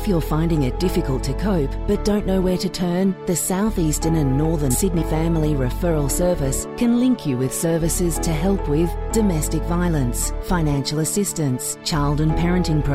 If you're finding it difficult to cope but don't know where to turn, the South Eastern and Northern Sydney Family Referral Service can link you with services to help with domestic violence, financial assistance, child and parenting programs,